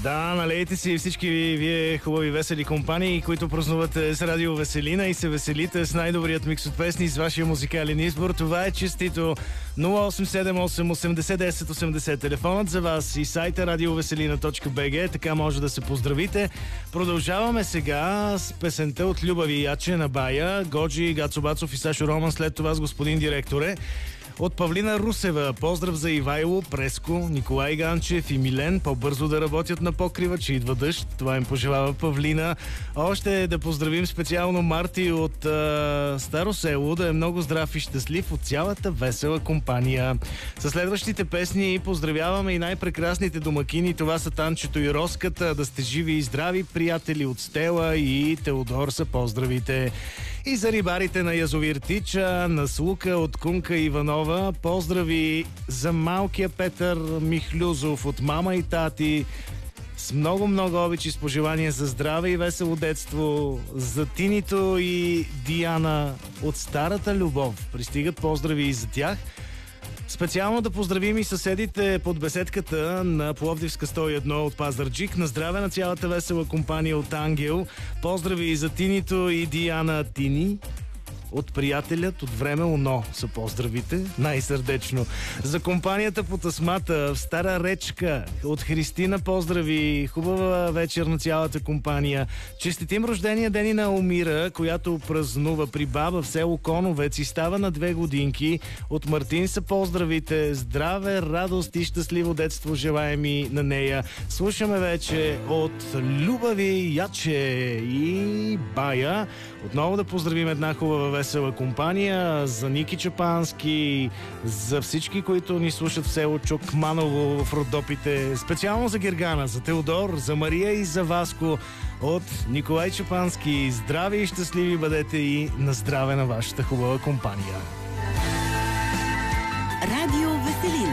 Да, налейте си всички вие хубави весели компании, които празнувате с Радио Веселина и се веселите с най-добрият микс от песни с вашия музикален избор. Това е честито 0878 80 10 80. Телефонът за вас и сайта radioveselina.bg. Така може да се поздравите. Продължаваме сега с песента от Любави Яче на Бая, Годжи, Гацо Бацов и Сашо Роман. След това с господин директоре. От Павлина Русева, поздрав за Ивайло, Преско, Николай Ганчев и Милен. По-бързо да работят на покрива, че идва дъжд. Това им пожелава Павлина. Още да поздравим специално Марти от Старо село, да е много здрав и щастлив от цялата весела компания. Със следващите песни поздравяваме и най-прекрасните домакини. Това са Танчето и Роската. Да сте живи и здрави, приятели от Стела и Теодор са поздравите. И за рибарите на язовир Тича, на Слука от Кунка Иванова. Поздрави за малкия Петър Михлюзов от мама и тати. С много обичи, с пожелания за здраве и весело детство. За Тинито и Диана от Старата любов. Пристигат поздрави и за тях. Специално да поздравим и съседите под беседката на Пловдивска 101 от Пазарджик. На здраве на цялата весела компания от Ангел. Поздрави и за Тинито и Диана Тини. От приятелят от време Оно са поздравите. Най-сърдечно. За компанията по Тасмата в Стара речка от Христина поздрави. Хубава вечер на цялата компания. Честитим рождения ден и на Умира, която празнува при баба в село Коновец и става на 2 годинки. От Мартин са поздравите. Здраве, радост и щастливо детство желаеми на нея. Слушаме вече от Любави Яче и Бая. Отново да поздравим една хубава весела компания, за Ники Чапански, за всички, които ни слушат в село Чокманово в Родопите, специално за Гергана, за Теодор, за Мария и за Васко от Николай Чапански. Здрави и щастливи бъдете и на здраве на вашата хубава компания. Радио Веселина.